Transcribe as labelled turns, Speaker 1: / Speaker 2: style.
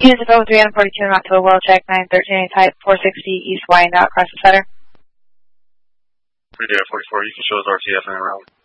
Speaker 1: Units of 03 on 42 and October, well check 913 type 460 East Wyandotte across the center.
Speaker 2: Pretty good, 44. You can show us RTF and route.